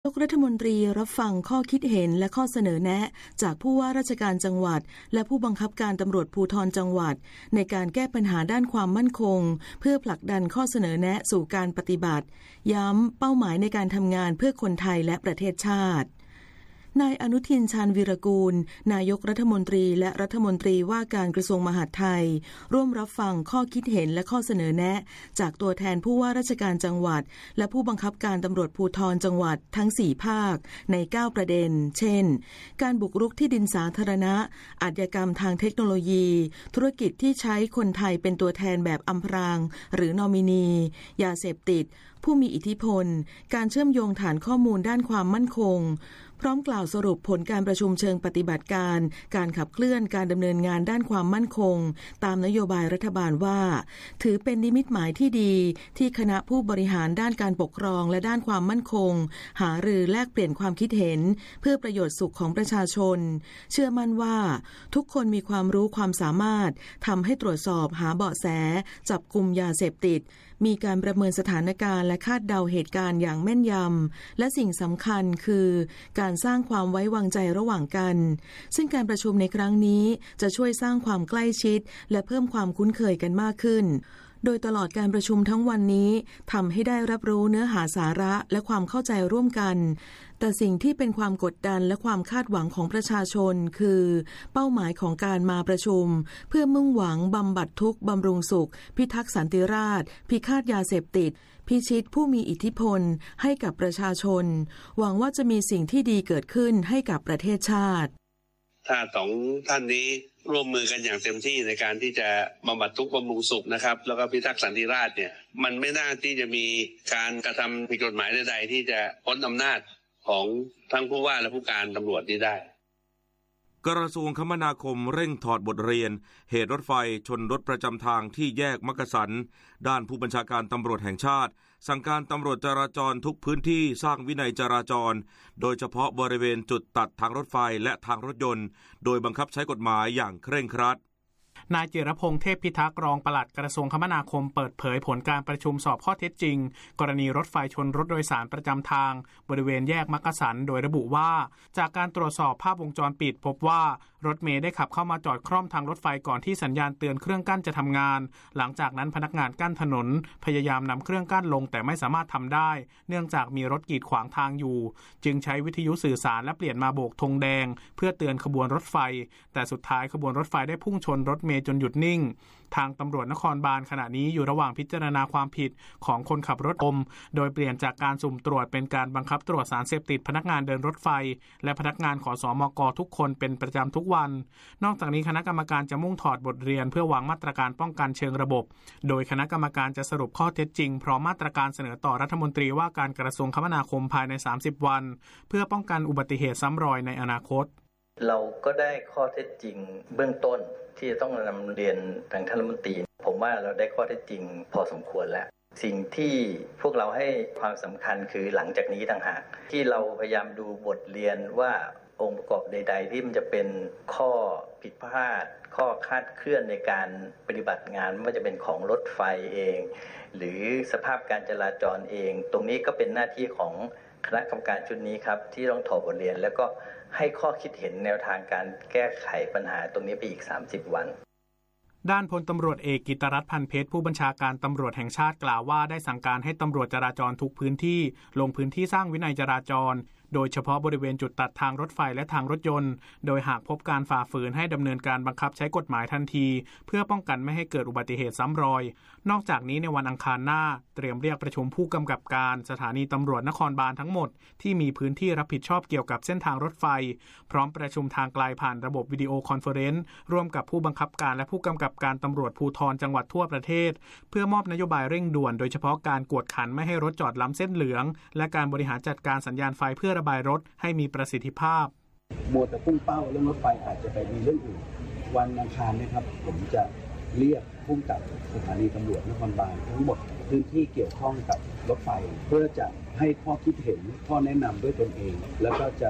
กรัฐมนตรีรับฟังข้อคิดเห็นและข้อเสนอแนะจากผู้ว่าราชการจังหวัดและผู้บังคับการตำรวจภูธรจังหวัดในการแก้ปัญหาด้านความมั่นคงเพื่อผลักดันข้อเสนอแนะสู่การปฏิบัติย้ำเป้าหมายในการทำงานเพื่อคนไทยและประเทศชาตินายอนุทินชาญวีรกูลนายกรัฐมนตรีและรัฐมนตรีว่าการกระทรวงมหาดไทยร่วมรับฟังข้อคิดเห็นและข้อเสนอแนะจากตัวแทนผู้ว่าราชการจังหวัดและผู้บังคับการตำรวจภูธรจังหวัดทั้ง4ภาคใน9ประเด็นเช่นการบุกรุกที่ดินสาธารณะอาชญากรรมทางเทคโนโลยีธุรกิจที่ใช้คนไทยเป็นตัวแทนแบบอำพรางหรือนอมินียาเสพติดผู้มีอิทธิพลการเชื่อมโยงฐานข้อมูลด้านความมั่นคงพร้อมกล่าวสรุปผลการประชุมเชิงปฏิบัติการขับเคลื่อนการดำเนินงานด้านความมั่นคงตามนโยบายรัฐบาลว่าถือเป็นนิมิตหมายที่ดีที่คณะผู้บริหารด้านการปกครองและด้านความมั่นคงหารือแลกเปลี่ยนความคิดเห็นเพื่อประโยชน์สุขของประชาชนเชื่อมั่นว่าทุกคนมีความรู้ความสามารถทำให้ตรวจสอบหาเบาะแสจับกุมยาเสพติดมีการประเมินสถานการณ์และคาดเดาเหตุการณ์อย่างแม่นยำและสิ่งสำคัญคือการสร้างความไว้วางใจระหว่างกันซึ่งการประชุมในครั้งนี้จะช่วยสร้างความใกล้ชิดและเพิ่มความคุ้นเคยกันมากขึ้นโดยตลอดการประชุมทั้งวันนี้ทำให้ได้รับรู้เนื้อหาสาระและความเข้าใจร่วมกันแต่สิ่งที่เป็นความกดดันและความคาดหวังของประชาชนคือเป้าหมายของการมาประชุมเพื่อมุ่งหวังบำบัดทุกข์บำรุงสุขพิทักษ์สันติราษฎร์พิฆาตยาเสพติดพิชิตผู้มีอิทธิพลให้กับประชาชนหวังว่าจะมีสิ่งที่ดีเกิดขึ้นให้กับประเทศชาติถ้าสองท่านนี้ร่วมมือกันอย่างเต็มที่ในการที่จะบำบัดทุกข์บำรุงสุขนะครับแล้วก็พิทักษ์สันติราษฎร์เนี่ยมันไม่น่าที่จะมีการกระทำผิดกฎหมายใดๆที่จะพ้นอำนาจของทั้งผู้ว่าและผู้การตำรวจนี้ได้กระทรวงคมนาคมเร่งถอดบทเรียนเหตุรถไฟชนรถประจำทางที่แยกมักกะสันด้านผู้บัญชาการตำรวจแห่งชาติสั่งการตำรวจจราจรทุกพื้นที่สร้างวินัยจราจรโดยเฉพาะบริเวณจุดตัดทางรถไฟและทางรถยนต์โดยบังคับใช้กฎหมายอย่างเคร่งครัดนายจิรพงษ์เทพพิทักษ์รองปลัดกระทรวงคมนาคมเปิดเผยผลการประชุมสอบข้อเท็จจริงกรณีรถไฟชนรถโดยสารประจำทางบริเวณแยกมักกะสันโดยระบุว่าจากการตรวจสอบภาพวงจรปิดพบว่ารถเมล์ได้ขับเข้ามาจอดคร่อมทางรถไฟก่อนที่สัญญาณเตือนเครื่องกั้นจะทำงานหลังจากนั้นพนักงานกั้นถนนพยายามนำเครื่องกั้นลงแต่ไม่สามารถทำได้เนื่องจากมีรถกีดขวางทางอยู่จึงใช้วิทยุสื่อสารและเปลี่ยนมาโบกธงแดงเพื่อเตือนขบวนรถไฟแต่สุดท้ายขบวนรถไฟได้พุ่งชนรถเมล์จนหยุดนิ่งทางตำรวจนครบาลขณะนี้อยู่ระหว่างพิจารณาความผิดของคนขับรถโดยเปลี่ยนจากการสุ่มตรวจเป็นการบังคับตรวจสารเสพติดพนักงานเดินรถไฟและพนักงานขสมก.ทุกคนเป็นประจำทุกวันนอกจากนี้คณะกรรมการจะมุ่งถอดบทเรียนเพื่อวางมาตรการป้องกันเชิงระบบโดยคณะกรรมการจะสรุปข้อเท็จจริงพร้อมมาตรการเสนอต่อรัฐมนตรีว่าการกระทรวงคมนาคมภายใน30วันเพื่อป้องกันอุบัติเหตุซ้ำรอยในอนาคตเราก็ได้ข้อเท็จจริงเบื้องต้นที่จะต้องนำเรียนทางท่านรัฐมนตรีผมว่าเราได้ข้อเท็จจริงพอสมควรแล้วสิ่งที่พวกเราให้ความสำคัญคือหลังจากนี้ต่างหากที่เราพยายามดูบทเรียนว่าองค์ประกอบใดๆที่มันจะเป็นข้อผิดพลาดข้อคลาดเคลื่อนในการปฏิบัติงานไม่ว่าจะเป็นของรถไฟเองหรือสภาพการจราจรเองตรงนี้ก็เป็นหน้าที่ของคณะกรรมการชุดนี้ครับที่ต้องถอดบทเรียนแล้วก็ให้ข้อคิดเห็นแนวทางการแก้ไขปัญหาตรงนี้ไปอีก30วันด้านพลตำรวจเอกกิตรัตน์ พันเพชรผู้บัญชาการตำรวจแห่งชาติกล่าวว่าได้สั่งการให้ตำรวจจราจรทุกพื้นที่ลงพื้นที่สร้างวินัยจราจรโดยเฉพาะบริเวณจุดตัดทางรถไฟและทางรถยนต์โดยหากพบการฝ่าฝืนให้ดำเนินการบังคับใช้กฎหมายทันทีเพื่อป้องกันไม่ให้เกิดอุบัติเหตุซ้ำรอยนอกจากนี้ในวันอังคารหน้าเตรียมเรียกประชุมผู้กำกับการสถานีตำรวจนครบาลทั้งหมดที่มีพื้นที่รับผิดชอบเกี่ยวกับเส้นทางรถไฟพร้อมประชุมทางไกลผ่านระบบวิดีโอคอนเฟอเรนซ์ร่วมกับผู้บังคับการและผู้กำกับการตำรวจภูธรจังหวัดทั่วประเทศเพื่อมอบนโยบายเร่งด่วนโดยเฉพาะการกวดขันไม่ให้รถจอดล้ำเส้นเหลืองและการบริหารจัดการสัญญาณไฟเพื่อระบายรถให้มีประสิทธิภาพมัวแต่พุ่งเป้าเรื่องรถไฟอาจจะไปมีเรื่องอื่นวันอังคารนะครับผมจะเรียกผู้กำกับสถานีตำรวจนครบาลทั้งหมดพื้นที่เกี่ยวข้องกับรถไฟเพื่อจะให้ข้อคิดเห็นข้อแนะนำด้วยตนเองแล้วก็จะ